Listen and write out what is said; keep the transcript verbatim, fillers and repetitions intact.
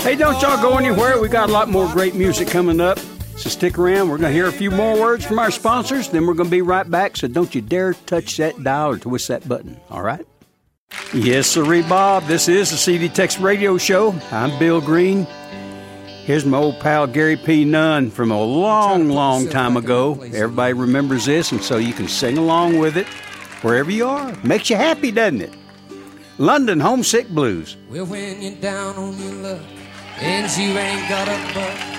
Hey, don't y'all go anywhere. We got a lot more great music coming up. So stick around. We're going to hear a few more words from our sponsors. Then we're going to be right back. So don't you dare touch that dial or twist that button. All right? Yes, sirree, Bob. This is the C D Tex Radio Show. I'm Bill Green. Here's my old pal Gary P. Nunn from a long, long time ago. Everybody remembers this, and so you can sing along with it wherever you are. Makes you happy, doesn't it? London Homesick Blues. Well, when you're down on your luck and you ain't got a buck,